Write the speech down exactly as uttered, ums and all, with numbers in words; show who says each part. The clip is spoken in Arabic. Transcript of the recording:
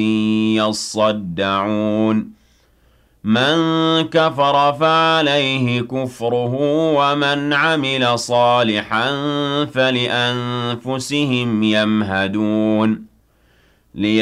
Speaker 1: يصدعون من كفر فعليه كفره ومن عمل صالحا فلأنفسهم يمهدون